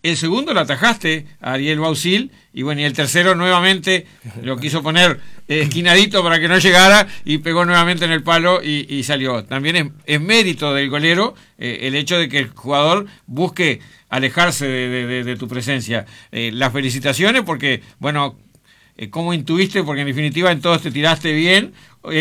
El segundo lo atajaste a Ariel Bausil, y bueno, y el tercero nuevamente lo quiso poner esquinadito para que no llegara, y pegó nuevamente en el palo y salió. También es mérito del golero el hecho de que el jugador busque alejarse de tu presencia. Las felicitaciones porque, bueno, ¿cómo intuiste? Porque en definitiva en todos te tiraste bien.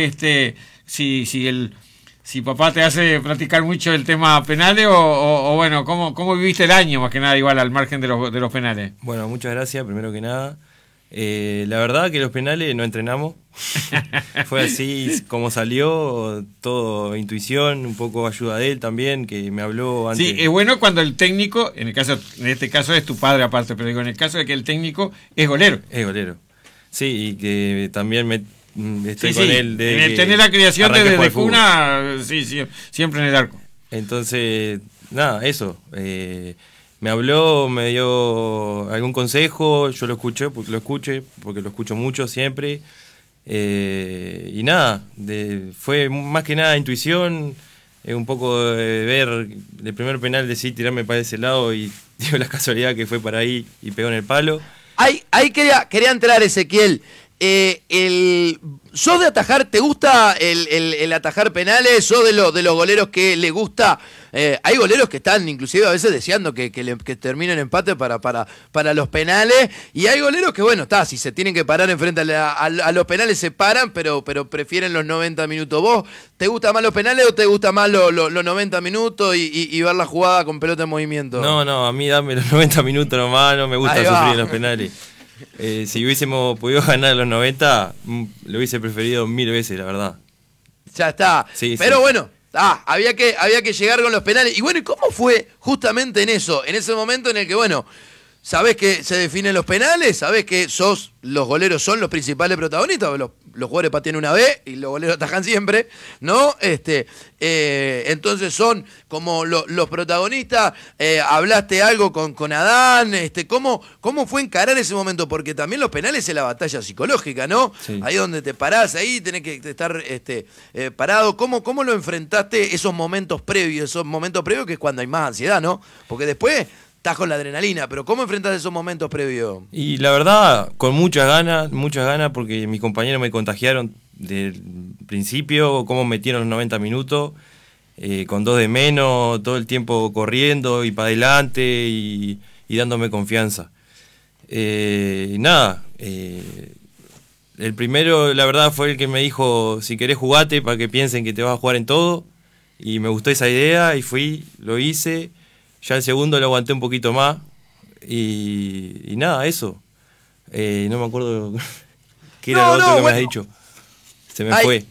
Si papá te hace practicar mucho el tema penales o bueno, ¿cómo viviste el año más que nada igual al margen de los penales? Bueno, muchas gracias, primero que nada. La verdad que los penales no entrenamos. Fue así como salió, todo intuición, un poco ayuda de él también, que me habló antes. Sí, es bueno cuando el técnico, en este caso es tu padre aparte, pero digo, en el caso de que el técnico es golero. Es golero. Sí, y que también estoy con él. Tener la creación desde cuna, sí, siempre en el arco. Entonces, nada, eso. Me habló, me dio algún consejo, yo lo escuché porque lo escucho mucho siempre. Y nada, fue más que nada intuición, un poco de ver el primer penal, decir tirarme para ese lado y dio la casualidad que fue para ahí y pegó en el palo. Ahí quería entrar, Ezequiel. ¿Sos de atajar? ¿Te gusta el atajar penales? ¿Sos de los goleros que le gusta? Hay goleros que están inclusive a veces deseando que terminen empate para los penales, y hay goleros que, bueno, si se tienen que parar enfrente a los penales se paran, pero prefieren los 90 minutos. ¿Vos te gustan más los penales o te gustan más los 90 minutos y ver la jugada con pelota en movimiento? No, a mí dame los 90 minutos nomás, no me gusta sufrir en los penales. Si hubiésemos podido ganar los 90, lo hubiese preferido 1000 veces, la verdad. Ya está. Sí, pero sí. Bueno, había que llegar con los penales. Y bueno, ¿y cómo fue justamente en ese momento en el que, bueno, sabés que se definen los penales, sabés que los goleros son los principales protagonistas, los jugadores patean una vez y los goleros atajan siempre, ¿no? Entonces son como los protagonistas. Hablaste algo con Adán, ¿cómo fue encarar ese momento? Porque también los penales es la batalla psicológica, ¿no? Sí. Ahí donde te parás, ahí tenés que estar parado. ¿Cómo lo enfrentaste esos momentos previos que es cuando hay más ansiedad, ¿no? Porque después estás con la adrenalina, pero ¿cómo enfrentas esos momentos previos? Y la verdad, con muchas ganas, porque mis compañeros me contagiaron del principio, cómo metieron los 90 minutos, con 2 de menos, todo el tiempo corriendo y para adelante y dándome confianza. El primero, la verdad, fue el que me dijo, si querés jugate para que piensen que te vas a jugar en todo, y me gustó esa idea y fui, lo hice. Ya el segundo lo aguanté un poquito más y nada, eso. No me acuerdo qué era lo otro que me has dicho. Se me fue.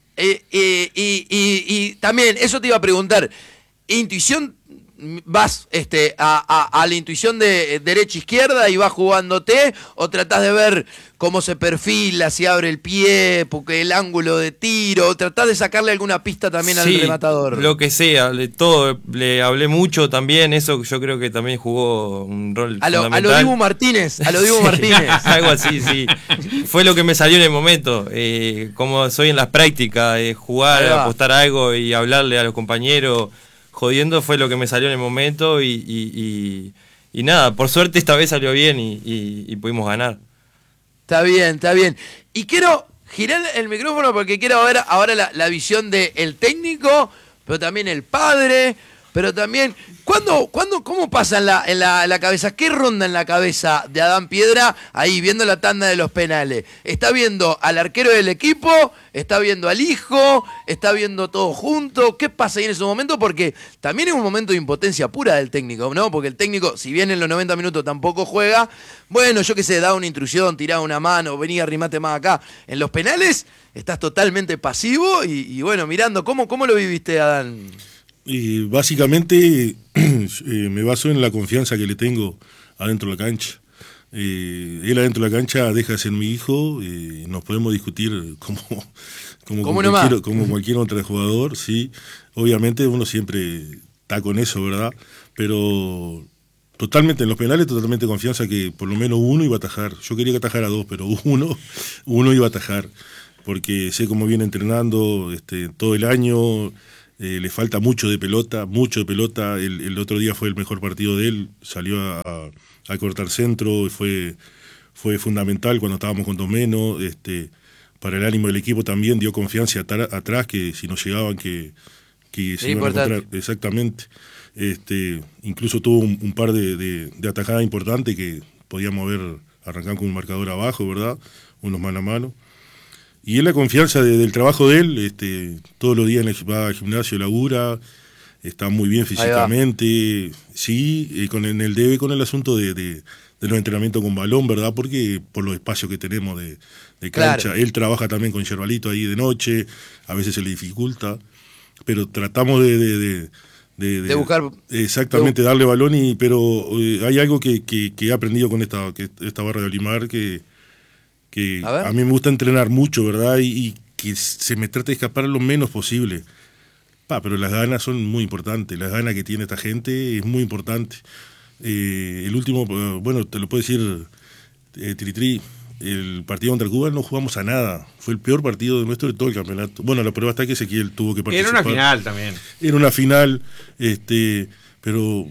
Y también, eso te iba a preguntar. Intuición, vas a la intuición de derecha-izquierda y vas jugándote, o tratás de ver cómo se perfila, si abre el pie, porque el ángulo de tiro, tratás de sacarle alguna pista también al rematador. Lo que sea, todo, le hablé mucho también, eso yo creo que también jugó un rol fundamental. A lo Dibu Martínez, algo así, sí. Fue lo que me salió en el momento, como soy en las prácticas, jugar, apostar algo y hablarle a los compañeros, jodiendo, fue lo que me salió en el momento y nada, por suerte esta vez salió bien y pudimos ganar. Está bien. Y quiero girar el micrófono porque quiero ver ahora la visión del técnico, pero también el padre, pero también, ¿cómo pasa en la cabeza? ¿Qué ronda en la cabeza de Adán Piedra ahí viendo la tanda de los penales? ¿Está viendo al arquero del equipo? ¿Está viendo al hijo? ¿Está viendo todo junto? ¿Qué pasa ahí en ese momento? Porque también es un momento de impotencia pura del técnico, ¿no? Porque el técnico, si bien en los 90 minutos tampoco juega, bueno, yo qué sé, da una intrusión, tirá una mano, vení, arrimate más acá. En los penales estás totalmente pasivo y bueno, mirando. ¿Cómo lo viviste, Adán? Y básicamente me baso en la confianza que le tengo adentro de la cancha. Él adentro de la cancha deja de ser mi hijo, nos podemos discutir como cualquier otro jugador, sí. Obviamente uno siempre está con eso, ¿verdad? Pero totalmente en los penales, totalmente confianza que por lo menos uno iba a atajar. Yo quería que atajara 2, pero uno iba a atajar, porque sé cómo viene entrenando todo el año. le falta mucho de pelota, el otro día fue el mejor partido de él, salió a cortar centro, fue fundamental cuando estábamos con 2 menos, para el ánimo del equipo también dio confianza atrás, que si no llegaban que se iban a encontrar, exactamente. Incluso tuvo un par de atajadas importantes que podíamos haber arrancado con un marcador abajo, ¿verdad? Unos mano a mano. Y es la confianza del trabajo de él, todos los días va al gimnasio, labura, está muy bien físicamente, sí, en el debe con el asunto de los entrenamientos con balón, ¿verdad? Porque por los espacios que tenemos de cancha, claro. Él trabaja también con Yerbalito ahí de noche, a veces se le dificulta, pero tratamos de buscar exactamente darle balón, pero hay algo que he aprendido con esta barra de Olimar que a mí me gusta entrenar mucho, ¿verdad? Y que se me trate de escapar lo menos posible. Pero las ganas son muy importantes, las ganas que tiene esta gente es muy importante. El último, bueno, te lo puedo decir, Tritri, el partido contra Cuba no jugamos a nada, fue el peor partido de nuestro de todo el campeonato. Bueno, la prueba está que Ezequiel tuvo que participar. Era una final también. Era una final, pero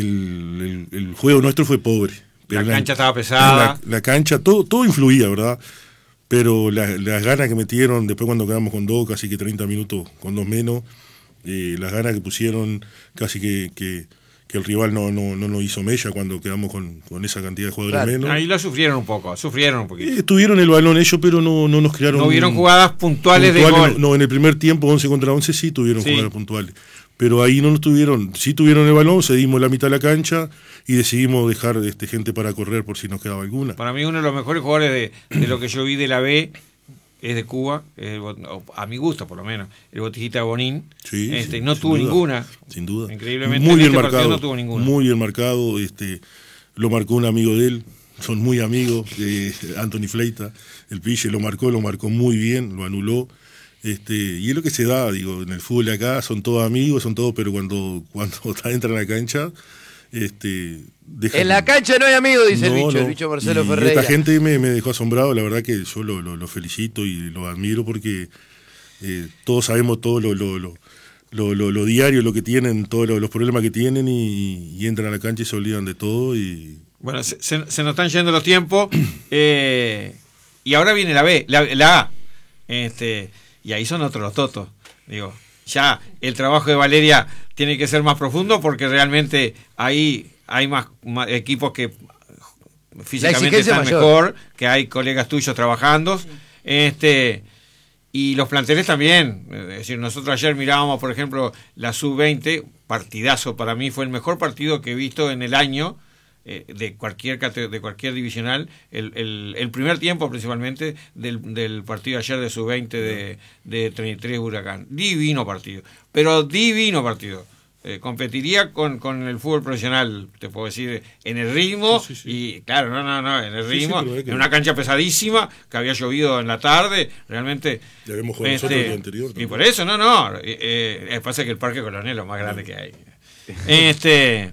el juego nuestro fue pobre. La cancha estaba pesada. La cancha, todo influía, ¿verdad? Pero las ganas que metieron, después cuando quedamos con 2, casi que 30 minutos con 2 menos, las ganas que pusieron, casi que el rival no nos hizo mella cuando quedamos con esa cantidad de jugadores menos. Ahí la sufrieron un poco. Tuvieron el balón ellos, pero no nos crearon... No hubieron jugadas puntuales de gol. No, en el primer tiempo, 11 contra 11, sí tuvieron jugadas puntuales. Pero ahí no nos tuvieron, sí tuvieron el balón, cedimos la mitad de la cancha y decidimos dejar gente para correr por si nos quedaba alguna. Para mí uno de los mejores jugadores de lo que yo vi de la B es de Cuba, a mi gusto por lo menos, el Botijita Bonín. Sí, no tuvo duda, ninguna. Sin duda. Increíblemente muy bien marcado, no tuvo ninguna. Muy bien marcado, lo marcó un amigo de él, son muy amigos, Anthony Fleita, el piche lo marcó muy bien, lo anuló. Y es lo que se da, digo, en el fútbol acá son todos amigos, pero cuando entran a la cancha, en la cancha no hay amigos, dice el bicho Marcelo Ferreira. Esta gente me dejó asombrado, la verdad que yo lo felicito y lo admiro porque todos sabemos todo lo diario, lo que tienen, todos los problemas que tienen y entran a la cancha y se olvidan de todo. Bueno, se nos están yendo los tiempos y ahora viene la B, la A. Y ahí son otros los totos. Digo, ya el trabajo de Valeria tiene que ser más profundo porque realmente ahí hay más equipos que físicamente están mejor, que hay colegas tuyos trabajando. Y los planteles también. Es decir, nosotros ayer mirábamos, por ejemplo, la Sub-20, partidazo, para mí fue el mejor partido que he visto en el año. De cualquier divisional, el primer tiempo principalmente del partido ayer de Sub-20 de 33 Huracán. Divino partido, competiría con el fútbol profesional, te puedo decir, en el ritmo, y claro, en el ritmo, en una cancha pesadísima, que había llovido en la tarde, realmente... Ya habíamos jugado nosotros el día anterior. Y por eso, pasa que el Parque Colonial es lo más grande que hay.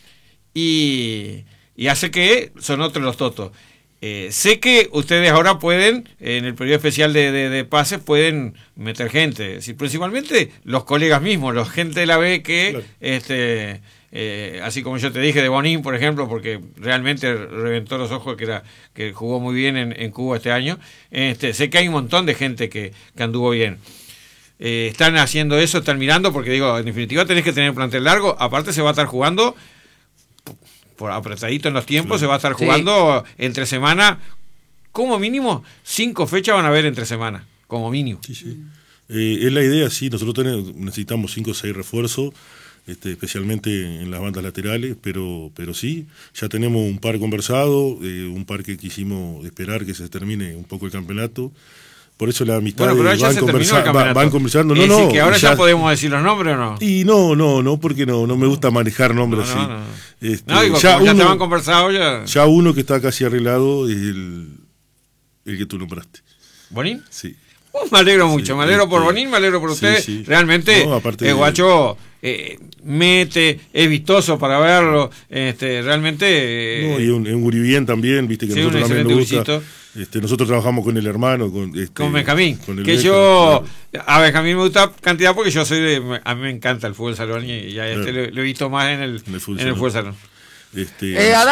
Y hace que son otros los totos. Sé que ustedes ahora pueden, en el periodo especial de pases, pueden meter gente, es decir, principalmente los colegas mismos, los gente de la B que, claro. Así como yo te dije de Bonín, por ejemplo, porque realmente reventó los ojos, que jugó muy bien en Cuba este año. Sé que hay un montón de gente que anduvo bien. Están haciendo eso, están mirando, porque digo, en definitiva tenés que tener plantel largo, aparte se va a estar jugando... por apretadito en los tiempos, se va a estar jugando entre semana, como mínimo 5 fechas van a haber entre semana, como mínimo. Sí. Es la idea, sí, nosotros necesitamos 5 o 6 refuerzos, especialmente en las bandas laterales, pero sí, ya tenemos un par conversado, un par que quisimos esperar que se termine un poco el campeonato. Por eso la amistad van conversando. No, que ahora ya podemos decir los nombres o no. Y no, porque no me gusta manejar nombres así. Digo, ya estaban conversados ya. Ya uno que está casi arreglado es el que tú nombraste. ¿Bonín? Sí. Me alegro mucho, me alegro por Bonín, me alegro por ustedes. Sí. Realmente, el guacho mete, es vistoso para verlo. Realmente. Y un Guribien también, viste que sí, nosotros un también nos gusta. Gurisito. Nosotros trabajamos con el hermano, con Benjamín, con el que Beca, yo, claro. a Benjamín me gusta cantidad porque yo soy a mí me encanta el fútbol salón y a este Claro. lo he visto más en el En el fútbol fútbol salón. salón. Adán,